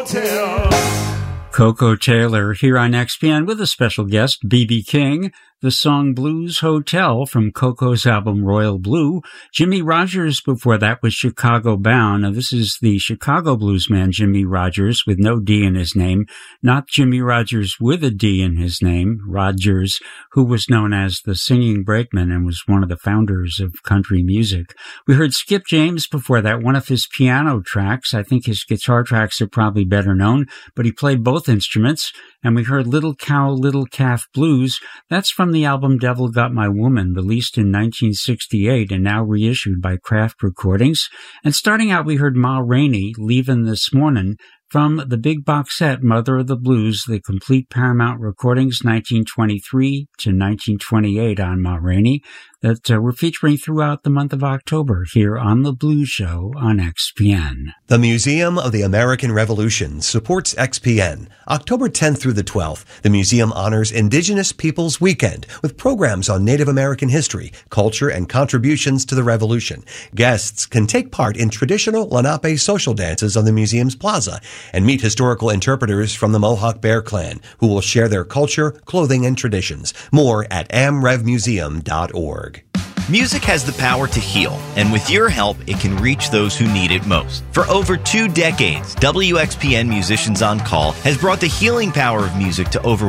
Coco Taylor here on XPN with a special guest, B.B. King. The song Blues Hotel from Coco's album Royal Blue. Jimmie Rodgers before that was Chicago Bound. Now this is the Chicago bluesman Jimmie Rodgers with no D in his name, not Jimmie Rodgers with a D in his name, Rodgers, who was known as the Singing Brakeman and was one of the founders of country music. We heard Skip James before that, one of his piano tracks. I think his guitar tracks are probably better known, but he played both instruments. And we heard Little Cow, Little Calf Blues. That's from the album Devil Got My Woman, released in 1968 and now reissued by Kraft Recordings. And starting out, we heard Ma Rainey, Leavin' This Mornin', from the big box set Mother of the Blues, the complete Paramount Recordings 1923 to 1928 on Ma Rainey, that we're featuring throughout the month of October here on The Blues Show on XPN. The Museum of the American Revolution supports XPN. October 10th through the 12th, the museum honors Indigenous Peoples Weekend with programs on Native American history, culture, and contributions to the Revolution. Guests can take part in traditional Lenape social dances on the museum's plaza and meet historical interpreters from the Mohawk Bear Clan who will share their culture, clothing, and traditions. More at amrevmuseum.org. Music has the power to heal, and with your help, it can reach those who need it most. For over 2 decades, WXPN Musicians on Call has brought the healing power of music to over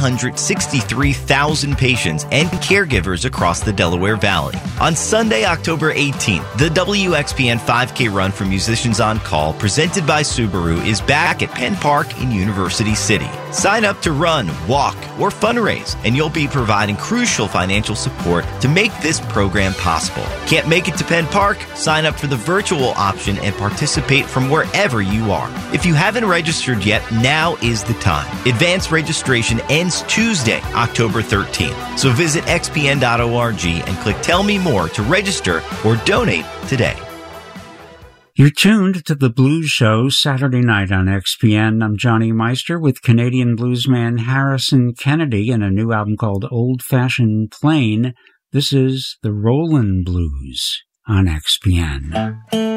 163,000 patients and caregivers across the Delaware Valley. On Sunday, October 18th, the WXPN 5K Run for Musicians on Call, presented by Subaru, is back at Penn Park in University City. Sign up to run, walk, or fundraise, and you'll be providing crucial financial support to make this program possible. Can't make it to Penn Park? Sign up for the virtual option and participate from wherever you are. If you haven't registered yet, now is the time. Advanced registration ends Tuesday, October 13th. So visit xpn.org and click Tell Me More to register or donate today. You're tuned to The Blues Show Saturday night on XPN. I'm Johnny Meister with Canadian bluesman Harrison Kennedy and a new album called Old Fashioned Plain. This is the Rollin' Blues on XPN.